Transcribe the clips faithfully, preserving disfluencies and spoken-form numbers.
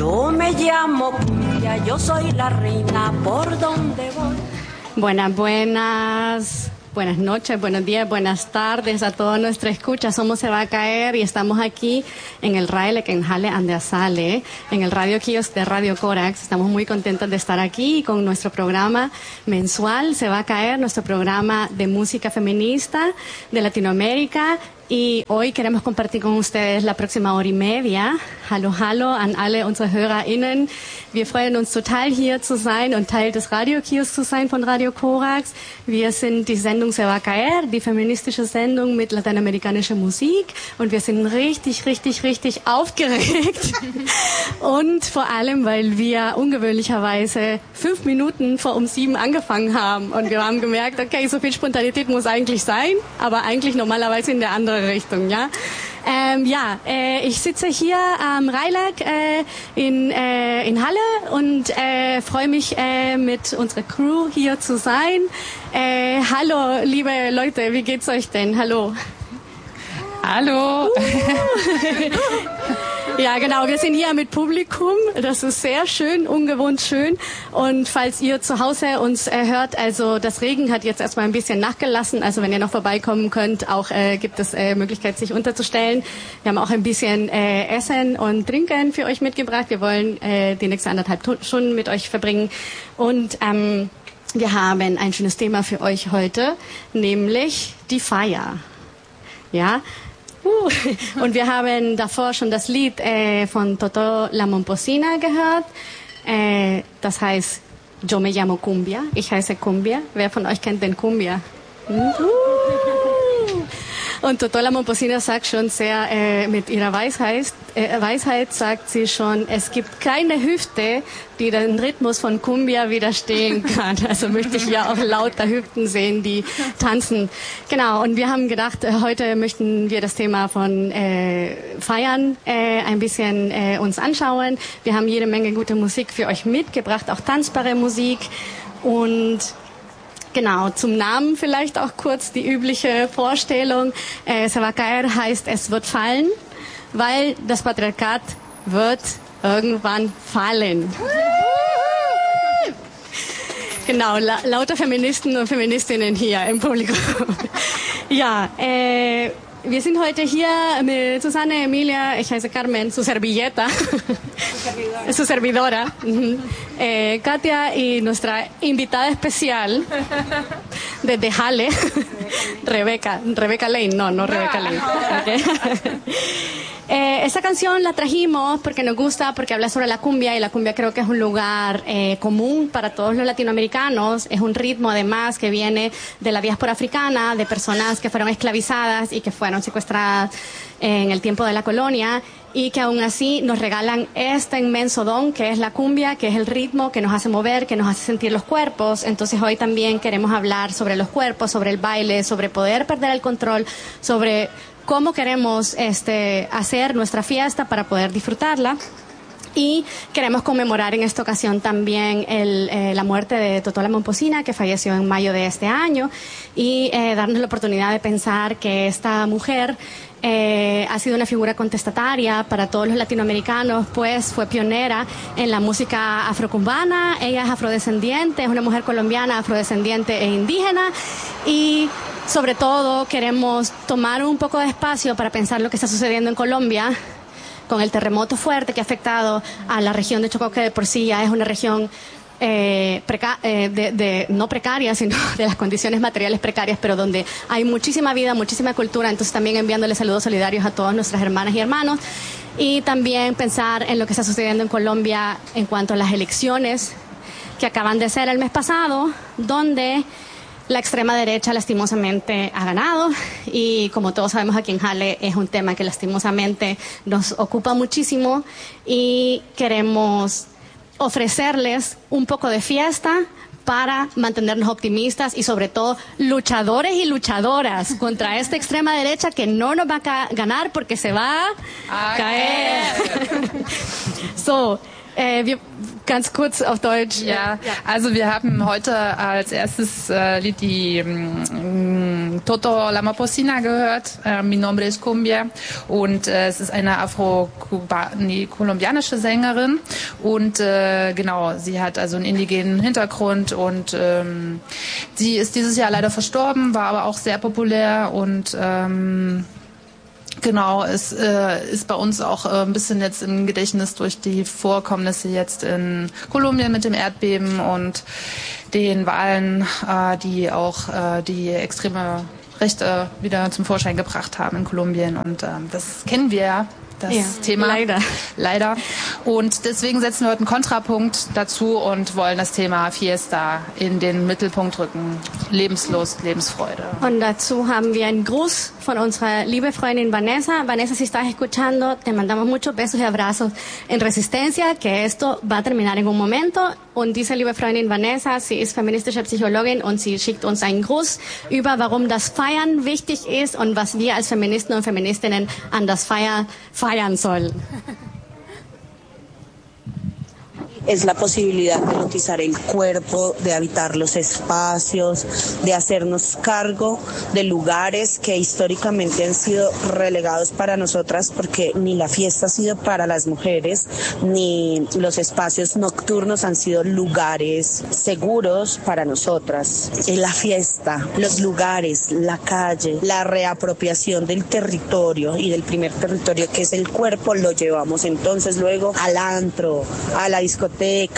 Yo me llamo Cumbia, yo soy la reina por donde voy. Buenas, buenas. Buenas noches, buenos días, buenas tardes a toda nuestra escucha. Somos Se Va a Caer y estamos aquí en el Raele Kenjale Andeasale, en el Radio Kiosk de Radio Corax. Estamos muy contentos de estar aquí con nuestro programa mensual Se Va a Caer, nuestro programa de música feminista de Latinoamérica. Y hoy queremos compartir con ustedes la próxima hora y media. Hallo, hallo an alle unsere HörerInnen. Wir freuen uns total, hier zu sein und Teil des Radiokiosks zu sein von Radio Corax. Wir sind die Sendung Se Va a Caer, die feministische Sendung mit lateinamerikanischer Musik. Und wir sind richtig, richtig, richtig aufgeregt. Und vor allem, weil wir ungewöhnlicherweise fünf Minuten vor um sieben angefangen haben. Und wir haben gemerkt, okay, so viel Spontanität muss eigentlich sein, aber eigentlich normalerweise in der anderen Richtung, ja. Ähm, ja, äh, ich sitze hier am Railak äh, in, äh, in Halle und äh, freue mich, äh, mit unserer Crew hier zu sein. Äh, hallo, liebe Leute, wie geht's euch denn? Hallo. Hallo. Uh. Ja, genau, wir sind hier mit Publikum. Das ist sehr schön, ungewohnt schön. Und falls ihr zu Hause uns äh, hört, also das Regen hat jetzt erstmal ein bisschen nachgelassen. Also wenn ihr noch vorbeikommen könnt, auch äh, gibt es äh, Möglichkeit, sich unterzustellen. Wir haben auch ein bisschen äh, Essen und Trinken für euch mitgebracht. Wir wollen äh, die nächsten anderthalb Stunden mit euch verbringen. Und ähm, wir haben ein schönes Thema für euch heute, nämlich die Feier. Ja. Uh, und wir haben davor schon das Lied äh, von Totó La Momposina gehört. Äh, das heißt, Yo me llamo Cumbia. Ich heiße Cumbia. Wer von euch kennt den Cumbia? Uh. Und Totó La Momposina sagt schon sehr, äh, mit ihrer Weisheit, äh, Weisheit sagt sie schon, es gibt keine Hüfte, die den Rhythmus von Cumbia widerstehen kann. Also möchte ich ja auch lauter Hüften sehen, die tanzen. Genau, und wir haben gedacht, äh, heute möchten wir das Thema von äh, Feiern äh, ein bisschen äh, uns anschauen. Wir haben jede Menge gute Musik für euch mitgebracht, auch tanzbare Musik. Und genau, zum Namen vielleicht auch kurz die übliche Vorstellung. Äh, Se Va a Caer heißt, es wird fallen, weil das Patriarchat wird irgendwann fallen. Genau, la lauter Feministen und Feministinnen hier im Publikum. Ja, äh, wir sind heute hier mit Susanne, Emilia, ich heiße Carmen, su servilleta, su servidora, eh, Katia y nuestra invitada especial desde Halle, Rebeca, Rebeca Lane, no, no Rebeca Lane. Okay. Eh, esta canción la trajimos porque nos gusta, porque habla sobre la cumbia y la cumbia creo que es un lugar eh, común para todos los latinoamericanos. Es un ritmo además que viene de la diáspora africana, de personas que fueron esclavizadas y que fueron secuestradas en el tiempo de la colonia y que aún así nos regalan este inmenso don que es la cumbia, que es el ritmo que nos hace mover, que nos hace sentir los cuerpos. Entonces hoy también queremos hablar sobre los cuerpos, sobre el baile, sobre poder perder el control, sobre cómo queremos este, hacer nuestra fiesta para poder disfrutarla. Y queremos conmemorar en esta ocasión también el, eh, la muerte de Totó La Momposina, que falleció en mayo de este año, y eh, darnos la oportunidad de pensar que esta mujer eh, ha sido una figura contestataria para todos los latinoamericanos, pues fue pionera en la música afrocumbana. Ella es afrodescendiente, es una mujer colombiana, afrodescendiente e indígena, y sobre todo queremos tomar un poco de espacio para pensar lo que está sucediendo en Colombia con el terremoto fuerte que ha afectado a la región de Chocó, que de por sí ya es una región eh, preca eh, de, de, no precaria, sino de las condiciones materiales precarias, pero donde hay muchísima vida, muchísima cultura. Entonces también enviándole saludos solidarios a todas nuestras hermanas y hermanos. Y también pensar en lo que está sucediendo en Colombia en cuanto a las elecciones que acaban de ser el mes pasado, donde la extrema derecha lastimosamente ha ganado, y como todos sabemos aquí en Halle es un tema que lastimosamente nos ocupa muchísimo y queremos ofrecerles un poco de fiesta para mantenernos optimistas y sobre todo luchadores y luchadoras contra esta extrema derecha que no nos va a ganar porque se va a caer. So, Äh, wir, ganz kurz auf Deutsch. Ja, also wir haben heute als erstes äh, Lied die, ähm, Toto Lamapocina gehört. Äh, Mi nombre es Cumbia. Und äh, es ist eine afro-kolumbianische Sängerin. Und äh, genau, sie hat also einen indigenen Hintergrund. Und ähm, sie ist dieses Jahr leider verstorben, war aber auch sehr populär. Und ähm, genau, es äh, ist bei uns auch äh, ein bisschen jetzt im Gedächtnis durch die Vorkommnisse jetzt in Kolumbien mit dem Erdbeben und den Wahlen, äh, die auch äh, die extreme Rechte wieder zum Vorschein gebracht haben in Kolumbien. Und äh, das kennen wir ja, das ja, Thema. Leider. Leider. Und deswegen setzen wir heute einen Kontrapunkt dazu und wollen das Thema Fiesta in den Mittelpunkt rücken. Lebenslust, Lebensfreude. Und dazu haben wir einen Gruß von unserer liebe Freundin Vanessa. Vanessa, si estás escuchando, te mandamos muchos besos y abrazos en Resistencia, que esto va a terminar en un momento. Und diese liebe Freundin Vanessa, sie ist feministische Psychologin und sie schickt uns einen Gruß über, warum das Feiern wichtig ist und was wir als Feministen und Feministinnen an das Feier feiern sollen. Es la posibilidad de erotizar el cuerpo, de habitar los espacios, de hacernos cargo de lugares que históricamente han sido relegados para nosotras, porque ni la fiesta ha sido para las mujeres, ni los espacios nocturnos han sido lugares seguros para nosotras. La fiesta, los lugares, la calle, la reapropiación del territorio y del primer territorio que es el cuerpo, lo llevamos entonces luego al antro, a la discoteca,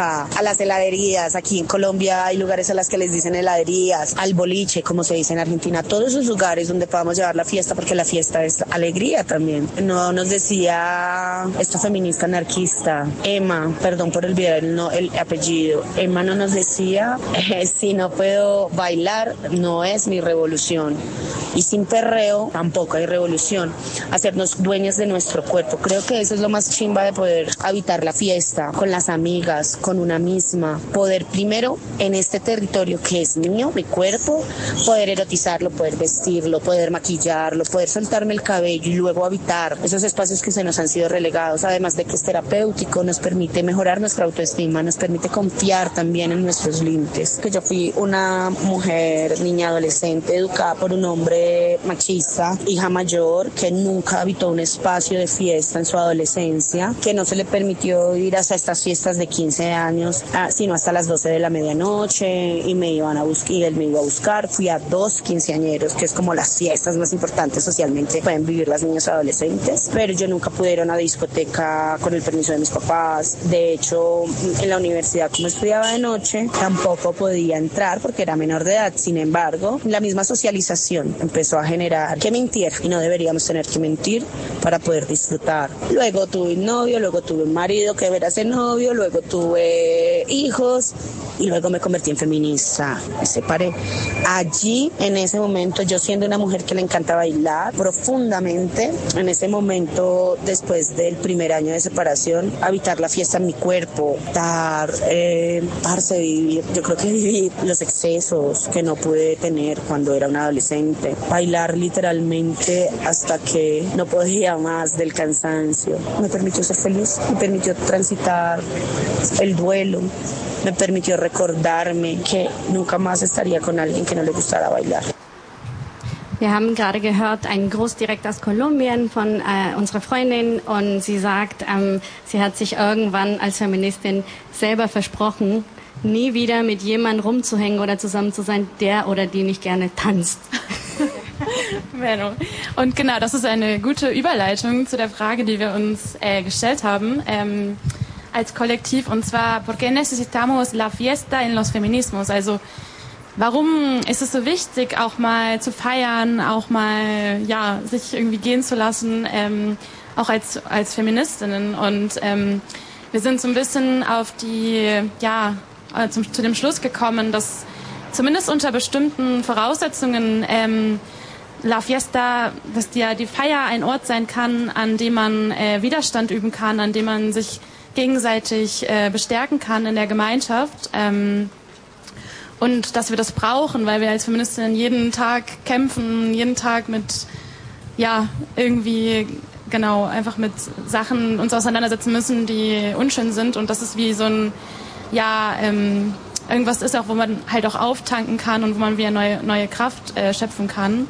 a las heladerías. Aquí en Colombia hay lugares a las que les dicen heladerías, al boliche, como se dice en Argentina, todos esos lugares donde podamos llevar la fiesta, porque la fiesta es alegría también. No nos decía esta feminista anarquista, Emma, perdón por olvidar el, no, el apellido, Emma no nos decía, eh, si no puedo bailar, no es mi revolución. Y sin perreo tampoco hay revolución. Hacernos dueñas de nuestro cuerpo. Creo que eso es lo más chimba de poder habitar la fiesta con las amigas, con una misma. Poder primero en este territorio que es mío, mi cuerpo, poder erotizarlo, poder vestirlo, poder maquillarlo, poder soltarme el cabello y luego habitar esos espacios que se nos han sido relegados. Además de que es terapéutico, nos permite mejorar nuestra autoestima, nos permite confiar también en nuestros límites. Que yo fui una mujer, niña adolescente, educada por un hombre machista, hija mayor, que nunca habitó un espacio de fiesta en su adolescencia, que no se le permitió ir hasta estas fiestas de quince años, ah, sino hasta las doce de la medianoche, y me iban a buscar, y él me iba a buscar. Fui a dos quinceañeros, que es como las fiestas más importantes socialmente pueden vivir las niñas adolescentes, pero yo nunca pude ir a una discoteca con el permiso de mis papás. De hecho, en la universidad, como estudiaba de noche, tampoco podía entrar porque era menor de edad. Sin embargo, la misma socialización empezó a generar que mentir, y no deberíamos tener que mentir para poder disfrutar. Luego tuve un novio, luego tuve un marido que era ese novio, luego tuve hijos y luego me convertí en feminista. Me separé. Allí, en ese momento, yo siendo una mujer que le encanta bailar profundamente, en ese momento, después del primer año de separación, habitar la fiesta en mi cuerpo, dar, eh, darse vivir. Yo creo que viví los excesos que no pude tener cuando era una adolescente. Bailar literalmente hasta que no podía más del cansancio. Me permitió ser feliz, me permitió transitar el duelo, me permitió recordarme que nunca más estaría con alguien que no le gustara bailar. Wir haben gerade gehört einen Gruß direkt aus Kolumbien von äh, unserer Freundin, und sie sagt, ähm, sie hat sich irgendwann als Feministin selber versprochen, nie wieder mit jemandem rumzuhängen oder zusammen zu sein, der oder die nicht gerne tanzt. Bueno. Und genau, das ist eine gute Überleitung zu der Frage, die wir uns äh, gestellt haben ähm, als Kollektiv, und zwar, ¿por qué necesitamos la fiesta en los feminismos? Also, warum ist es so wichtig, auch mal zu feiern, auch mal, ja, sich irgendwie gehen zu lassen, ähm, auch als, als Feministinnen? Und ähm, wir sind so ein bisschen auf die, ja, zum, zu dem Schluss gekommen, dass zumindest unter bestimmten Voraussetzungen ähm, La Fiesta, dass die, die Feier ein Ort sein kann, an dem man äh, Widerstand üben kann, an dem man sich gegenseitig äh, bestärken kann in der Gemeinschaft. Ähm, und dass wir das brauchen, weil wir als Feministinnen jeden Tag kämpfen, jeden Tag mit, ja, irgendwie, genau, einfach mit Sachen uns auseinandersetzen müssen, die unschön sind. Und das ist wie so ein, ja, ähm, irgendwas ist auch, wo man halt auch auftanken kann und wo man wieder neue, neue Kraft äh, schöpfen kann.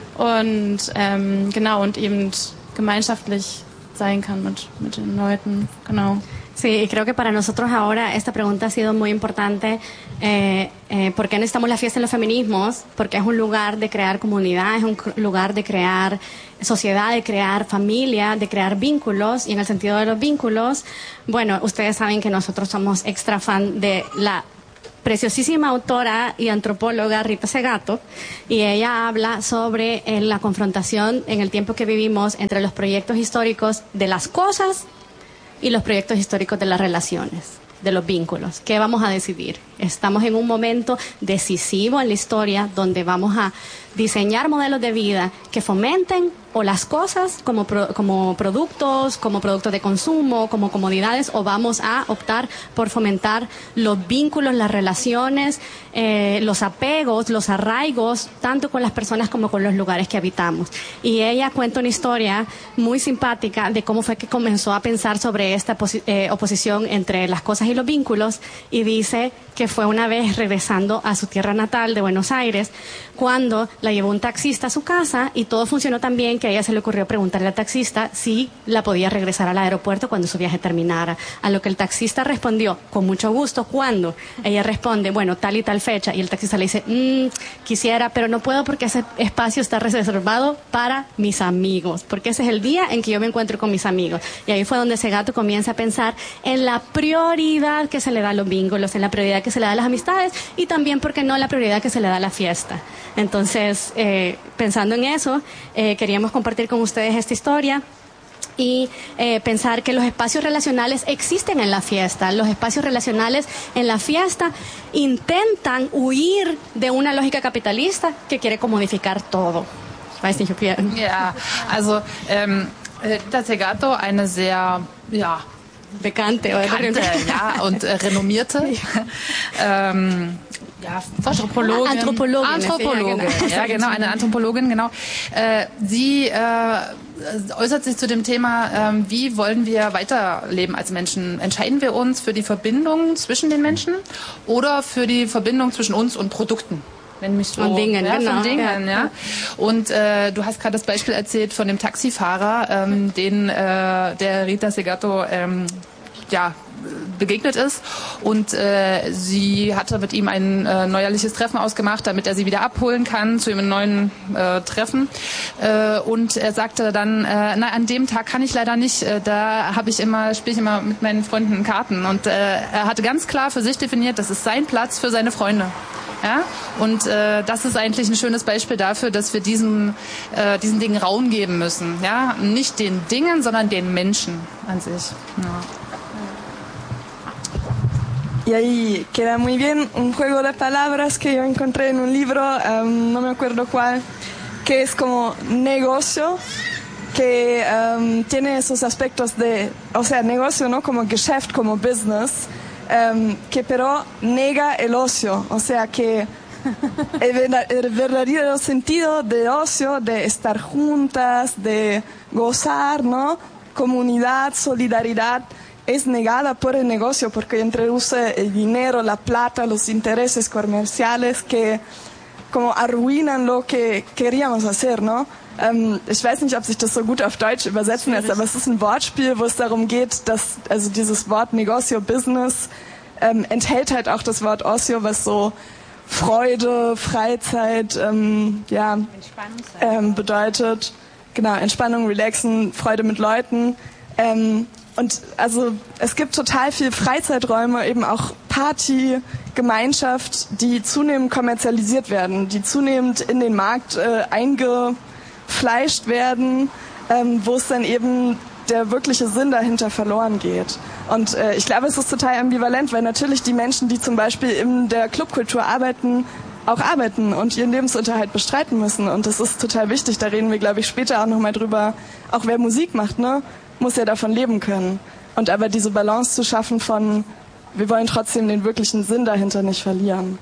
Und ähm, genau, und eben gemeinschaftlich sein kann mit, mit den Leuten, genau. Sí, y creo que para nosotros ahora esta pregunta ha sido muy importante. Eh, eh, ¿Por qué necesitamos la fiesta en los feminismos? Porque es un lugar de crear comunidad, es un lugar de crear sociedad, de crear familia, de crear vínculos. Y en el sentido de los vínculos, bueno, ustedes saben que nosotros somos extra fan de la preciosísima autora y antropóloga Rita Segato, y ella habla sobre eh, la confrontación en el tiempo que vivimos entre los proyectos históricos de las cosas y los proyectos históricos de las relaciones, de los vínculos. ¿Qué vamos a decidir? Estamos en un momento decisivo en la historia donde vamos a diseñar modelos de vida que fomenten o las cosas como, pro, como productos, como productos de consumo, como comodidades, o vamos a optar por fomentar los vínculos, las relaciones, eh, los apegos, los arraigos, tanto con las personas como con los lugares que habitamos. Y ella cuenta una historia muy simpática de cómo fue que comenzó a pensar sobre esta eh, oposición entre las cosas y los vínculos, y dice que fue una vez regresando a su tierra natal de Buenos Aires, cuando la llevó un taxista a su casa y todo funcionó tan bien que a ella se le ocurrió preguntarle al taxista si la podía regresar al aeropuerto cuando su viaje terminara. A lo que el taxista respondió, con mucho gusto, ¿cuándo? Ella responde, bueno, tal y tal fecha. Y el taxista le dice, mmm, quisiera, pero no puedo porque ese espacio está reservado para mis amigos, porque ese es el día en que yo me encuentro con mis amigos. Y ahí fue donde Segato comienza a pensar en la prioridad que se le da a los vínculos, en la prioridad que se le da a las amistades, y también, ¿por qué no?, la prioridad que se le da a la fiesta. Entonces, eh, pensando en eso, eh, queríamos compartir con ustedes esta historia y eh, pensar que los espacios relacionales existen en la fiesta. Los espacios relacionales en la fiesta intentan huir de una lógica capitalista que quiere commodificar todo. Weiß nicht, ob ihr... Ja, also ähm, Rita Segato, eine sehr, ja, bekannte, oder? Bekannte, ja, und äh, renommierte ähm, ja, Anthropologin. Anthropologin. Anthropologin, ja, genau, eine Anthropologin, genau. Äh, sie äh, äußert sich zu dem Thema, äh, wie wollen wir weiterleben als Menschen? Entscheiden wir uns für die Verbindung zwischen den Menschen oder für die Verbindung zwischen uns und Produkten? Wenn mich so, von Dingen, ja, genau. Von Dingen, ja. ja. Und äh, du hast gerade das Beispiel erzählt von dem Taxifahrer, ähm, den äh, der Rita Segato ähm, ja, begegnet ist, und äh, sie hatte mit ihm ein äh, neuerliches Treffen ausgemacht, damit er sie wieder abholen kann zu einem neuen äh, Treffen, äh, und er sagte dann, äh, na, an dem Tag kann ich leider nicht, äh, da habe ich immer, spiele ich immer mit meinen Freunden Karten, und äh, er hatte ganz klar für sich definiert, das ist sein Platz für seine Freunde. Ja, und äh, das ist eigentlich ein schönes Beispiel dafür, dass wir diesen, äh, diesen Dingen Raum geben müssen. Ja? Nicht den Dingen, sondern den Menschen an sich. Ja. Y ahí queda muy bien un juego de palabras que yo encontré en un libro, um, no me acuerdo cuál, que es como negocio, que um, tiene esos aspectos de, o sea, negocio, ¿no? Como Geschäft, como business, um, que pero nega el ocio, o sea que el, el verdadero sentido de ocio, de estar juntas, de gozar, ¿no? Comunidad, solidaridad, es negada por el negocio porque introduce el dinero, la plata, los intereses comerciales que como arruinan lo que queríamos hacer, ¿no? Ähm, ich weiß nicht, ob sich das so gut auf Deutsch übersetzen lässt, aber es ist ein Wortspiel, wo es darum geht, dass also dieses Wort Negocio, Business, ähm, enthält halt auch das Wort Ocio, was so Freude, Freizeit, ähm, ja, ähm, bedeutet. Genau, Entspannung, Relaxen, Freude mit Leuten. Ähm, Und also es gibt total viel Freizeiträume, eben auch Party, Gemeinschaft, die zunehmend kommerzialisiert werden, die zunehmend in den Markt äh, eingefleischt werden, ähm, wo es dann eben der wirkliche Sinn dahinter verloren geht. Und äh, ich glaube, es ist total ambivalent, weil natürlich die Menschen, die zum Beispiel in der Clubkultur arbeiten, auch arbeiten und ihren Lebensunterhalt bestreiten müssen. Und das ist total wichtig, da reden wir, glaube ich, später auch nochmal drüber, auch wer Musik macht, ne? Muss ja davon leben können. Und aber diese Balance zu schaffen von, wir wollen trotzdem den wirklichen Sinn dahinter nicht verlieren.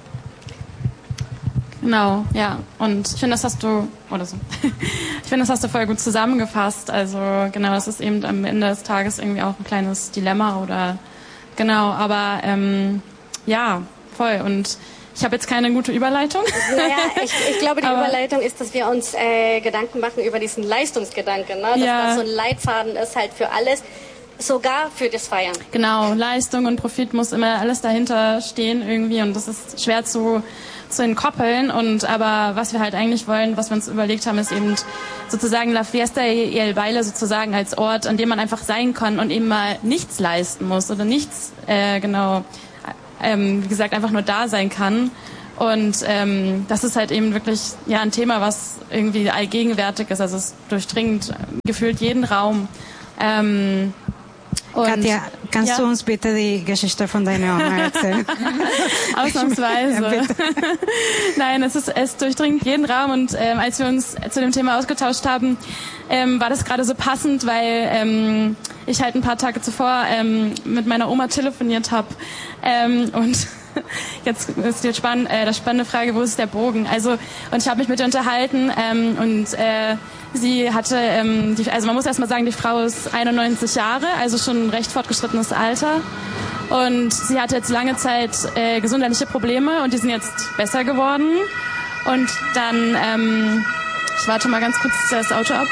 Genau, ja. Und ich finde, das hast du, oder so, ich finde, das hast du voll gut zusammengefasst. Also genau, das ist eben am Ende des Tages irgendwie auch ein kleines Dilemma oder, genau, aber ähm, ja, voll. Und ich habe jetzt keine gute Überleitung. Naja, ich, ich glaube, die Aber Überleitung ist, dass wir uns äh, Gedanken machen über diesen Leistungsgedanken, ne? Dass Ja. das so ein Leitfaden ist halt für alles, sogar für das Feiern. Genau, Leistung und Profit muss immer alles dahinter stehen irgendwie und das ist schwer zu, zu entkoppeln. Und aber was wir halt eigentlich wollen, was wir uns überlegt haben, ist eben sozusagen La Fiesta y el Baile sozusagen als Ort, an dem man einfach sein kann und eben mal nichts leisten muss oder nichts, äh, genau, ähm, wie gesagt, einfach nur da sein kann. Und ähm, das ist halt eben wirklich ja ein Thema, was irgendwie allgegenwärtig ist. Also es durchdringt gefühlt jeden Raum. Ähm, und, Katja, kannst ja. du uns bitte die Geschichte von deiner Oma erzählen? Ausnahmsweise. Ja, bitte. Nein, es, ist, es durchdringt jeden Raum und ähm, als wir uns zu dem Thema ausgetauscht haben, ähm, war das gerade so passend, weil ähm, ich halt ein paar Tage zuvor ähm, mit meiner Oma telefoniert habe ähm, und jetzt ist die spann äh, das spannende Frage, wo ist der Bogen? Also und ich habe mich mit ihr unterhalten ähm, und äh, sie hatte, ähm, die, also man muss erst mal sagen, die Frau ist einundneunzig Jahre, also schon ein recht fortgeschrittenes Alter. Und sie hatte jetzt lange Zeit äh, gesundheitliche Probleme und die sind jetzt besser geworden. Und dann, ähm, ich warte mal ganz kurz das Auto ab.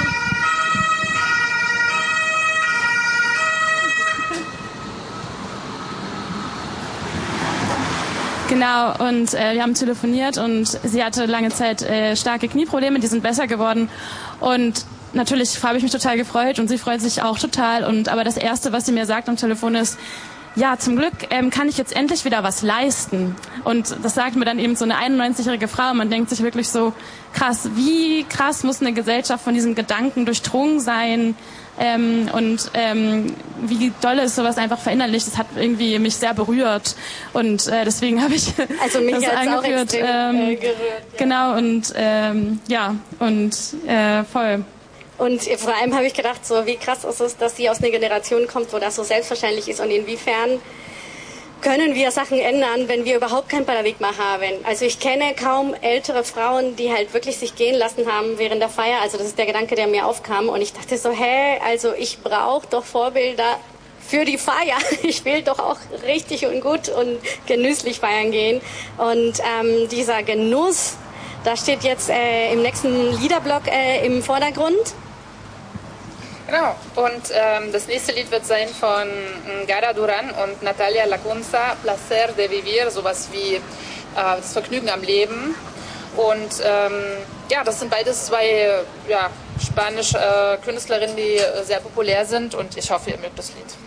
Genau, und äh, wir haben telefoniert und sie hatte lange Zeit äh, starke Knieprobleme, die sind besser geworden. Und natürlich habe ich mich total gefreut und sie freut sich auch total. Und aber das Erste, was sie mir sagt am Telefon ist, ja, zum Glück ähm, kann ich jetzt endlich wieder was leisten. Und das sagt mir dann eben so eine einundneunzigjährige Frau. Und man denkt sich wirklich so, krass, wie krass muss eine Gesellschaft von diesem Gedanken durchdrungen sein? Ähm, und ähm, wie doll ist sowas einfach verinnerlicht. Das hat irgendwie mich sehr berührt. Und äh, deswegen habe ich Also mich das hat's auch angeführt. extrem ähm, äh, gerührt. Ja. Genau, und ähm, ja, und äh, voll. Und vor allem habe ich gedacht, so wie krass ist es, dass sie aus einer Generation kommt, wo das so selbstverständlich ist und inwiefern können wir Sachen ändern, wenn wir überhaupt kein Paradigma haben. Also ich kenne kaum ältere Frauen, die halt wirklich sich gehen lassen haben während der Feier. Also das ist der Gedanke, der mir aufkam und ich dachte so, hä, also ich brauche doch Vorbilder für die Feier. Ich will doch auch richtig und gut und genüsslich feiern gehen. Und ähm, dieser Genuss, da steht jetzt äh, im nächsten Liederblock äh, im Vordergrund. Genau, und ähm, das nächste Lied wird sein von Gara Duran und Natalia Lacunza, Placer de Vivir, sowas wie äh, das Vergnügen am Leben. Und ähm, ja, das sind beides zwei ja, spanische äh, Künstlerinnen, die äh, sehr populär sind und ich hoffe, ihr mögt das Lied.